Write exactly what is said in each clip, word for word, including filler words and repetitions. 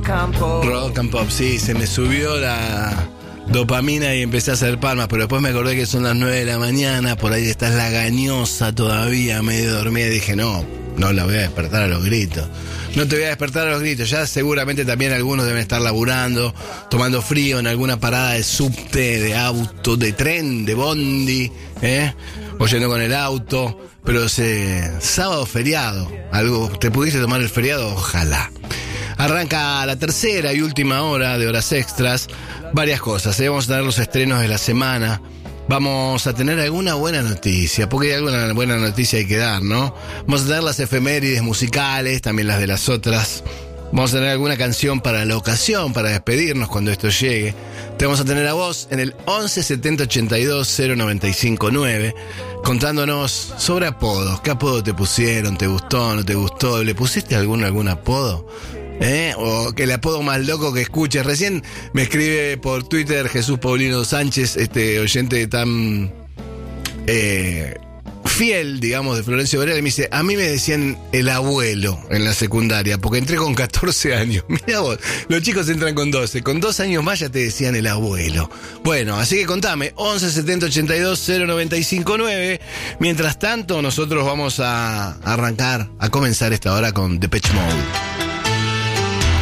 rock and pop. Rock and pop, sí, se me subió la dopamina y empecé a hacer palmas, pero después me acordé que son las nueve de la mañana, por ahí estás lagañosa todavía, medio dormida, y dije, no, no la voy a despertar a los gritos. No te voy a despertar a los gritos, ya seguramente también algunos deben estar laburando, tomando frío en alguna parada de subte, de auto, de tren, de bondi, ¿eh? O yendo con el auto, pero ese sábado feriado, algo, ¿te pudiste tomar el feriado? Ojalá. Arranca la tercera y última hora de Horas Extras. Varias cosas, ¿eh? Vamos a tener los estrenos de la semana. Vamos a tener alguna buena noticia, porque alguna buena noticia hay que dar, ¿no? Vamos a tener las efemérides musicales, también las de las otras. Vamos a tener alguna canción para la ocasión, para despedirnos cuando esto llegue. Te vamos a tener a vos en el once setenta ochenta y dos cero noventa y cinco nueve, contándonos sobre apodos. ¿Qué apodo te pusieron? ¿Te gustó? ¿No te gustó? ¿Le pusiste algún, algún apodo? ¿Eh? O que el apodo más loco que escuches. Recién me escribe por Twitter Jesús Paulino Sánchez, este oyente tan eh, fiel, digamos, de Florencio Varela, y me dice, a mí me decían el abuelo en la secundaria, porque entré con catorce años. Mirá vos, los chicos entran con doce, con dos años más ya te decían el abuelo. Bueno, así que contame, once setenta ochenta y dos cero noventa y cinco nueve. Mientras tanto, nosotros vamos a arrancar, a comenzar esta hora con Depeche Mode.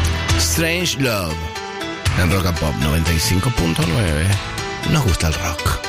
Strange Love en Rock and Pop noventa y cinco punto nueve. Nos gusta el rock.